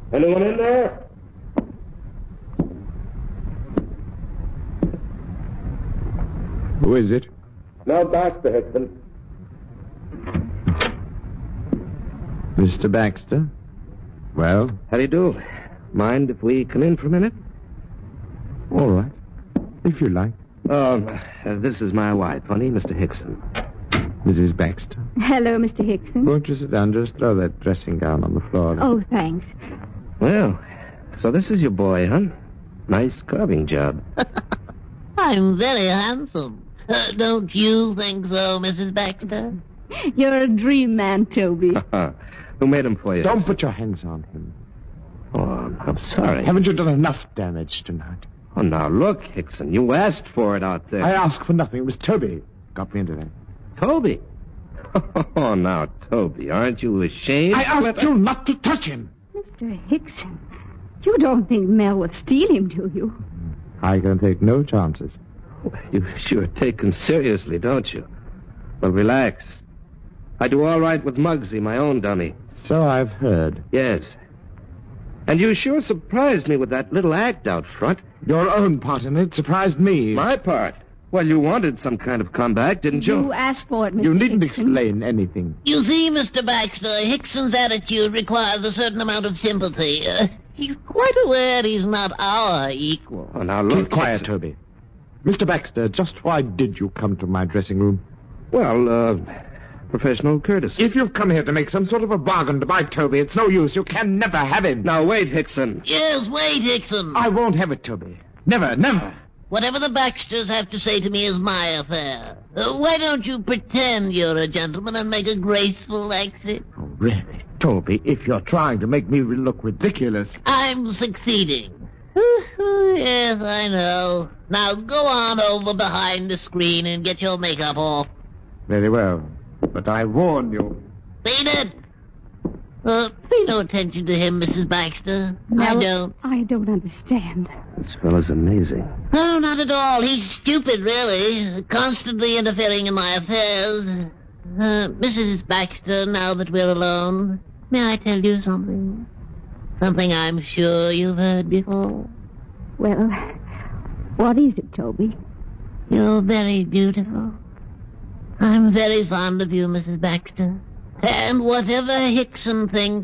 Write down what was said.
Anyone in there? Who is it? Mel Baxter, Hickson. Mr. Baxter? Well? How do you do? Mind if we come in for a minute? All right. If you like. This is my wife, honey, Mr. Hickson. Mrs. Baxter. Hello, Mr. Hickson. Won't you sit down? Just throw that dressing gown on the floor. Oh, thanks. Well, so this is your boy, huh? Nice carving job. I'm very handsome. Don't you think so, Mrs. Baxter? You're a dream man, Toby. Who made him for you? Don't put your hands on him. Oh, I'm sorry. Haven't you done enough damage tonight? Oh, now look, Hickson, you asked for it out there. I asked for nothing. It was Toby got me into that. Toby? Oh, now, Toby, aren't you ashamed? I asked you not to touch him. Mr. Hickson, you don't think Mel would steal him, do you? I can take no chances. You sure take him seriously, don't you? Well, relax. I do all right with Muggsy, my own dummy. So I've heard. Yes. And you sure surprised me with that little act out front. Your own part in it surprised me. My part? Well, you wanted some kind of comeback, didn't you? You asked for it, Mr. You needn't Hickson. explain anything. You see, Mr. Baxter, Hickson's attitude requires a certain amount of sympathy. He's quite aware he's not our equal. Oh, now look. Keep quiet, Hickson. Toby. Mr. Baxter, just why did you come to my dressing room? Well, professional courtesy. If you've come here to make some sort of a bargain to buy Toby, it's no use. You can never have him. Now, wait, Hickson. Yes, wait, Hickson. I won't have it, Toby. Never, never. Whatever the Baxters have to say to me is my affair. Why don't you pretend you're a gentleman and make a graceful exit? Oh, really? Toby, if you're trying to make me look ridiculous... I'm succeeding. Yes, I know. Now go on over behind the screen and get your makeup off. Very well. But I warn you. Beat it! Pay no attention to him, Mrs. Baxter. I don't. I don't understand. This fellow's amazing. No, not at all. He's stupid, really. Constantly interfering in my affairs. Mrs. Baxter, now that we're alone, may I tell you something? Something I'm sure you've heard before. Well, what is it, Toby? You're very beautiful. I'm very fond of you, Mrs. Baxter. And whatever Hickson thinks,